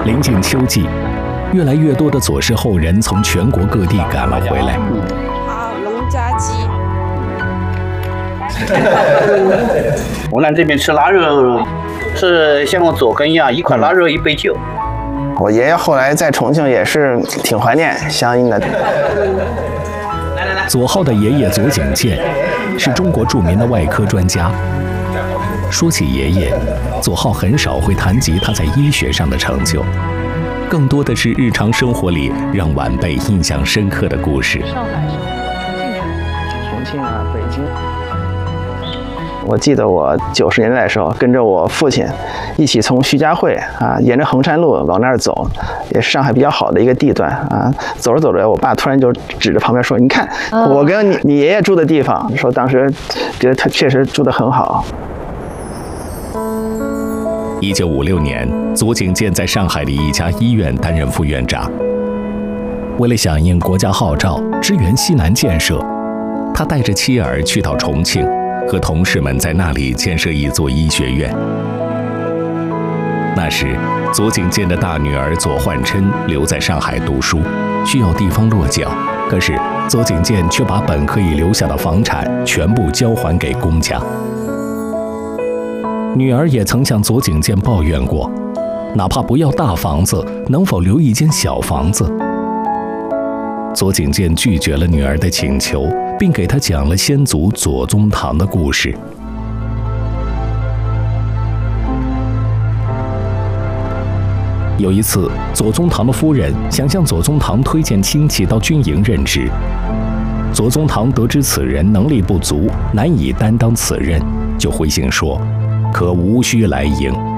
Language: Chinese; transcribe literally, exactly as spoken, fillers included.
临近秋季，越来越多的左氏后人从全国各地赶了回来。 好，农家鸡。 湖南这边吃腊肉是像我左根一样，一块腊肉一杯酒。 我爷爷后来在重庆也是挺怀念相应的。 左浩的爷爷左景健是中国著名的外科专家。说起爷爷，左浩很少会谈及他在医学上的成就，更多的是日常生活里让晚辈印象深刻的故事。 上海、重庆啊、北京。我记得我九十年代的时候，跟着我父亲一起从徐家汇啊，沿着衡山路往那儿走，也是上海比较好的一个地段啊。走着走着，我爸突然就指着旁边说：“你看，我跟你你爷爷住的地方。”说当时觉得他确实住得很好。 一九五六年，左景健在上海的一家医院担任副院长。为了响应国家号召，支援西南建设，他带着妻儿去到重庆，和同事们在那里建设一座医学院。那时，左景健的大女儿左焕琛留在上海读书，需要地方落脚，可是左景健却把本可以留下的房产全部交还给公家。女儿也曾向左景健抱怨过，哪怕不要大房子，能否留一间小房子？左景健拒绝了女儿的请求，并给她讲了先祖左宗棠的故事。有一次，左宗棠的夫人想向左宗棠推荐亲戚到军营任职，左宗棠得知此人能力不足，难以担当此任，就回信说：“可无需来营。”